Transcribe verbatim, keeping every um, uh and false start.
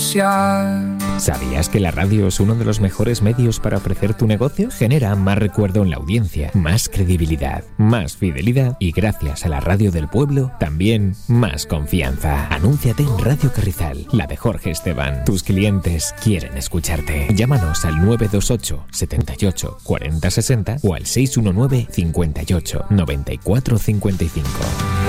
social. ¿Sabías que la radio es uno de los mejores medios para ofrecer tu negocio? Genera más recuerdo en la audiencia, más credibilidad, más fidelidad y gracias a la radio del pueblo, también más confianza. Anúnciate en Radio Carrizal, la de Jorge Esteban. Tus clientes quieren escucharte. Llámanos al nueve dos ocho, setenta y ocho, cuarenta sesenta o al seis uno nueve, cincuenta y ocho, noventa y cuatro cincuenta y cinco.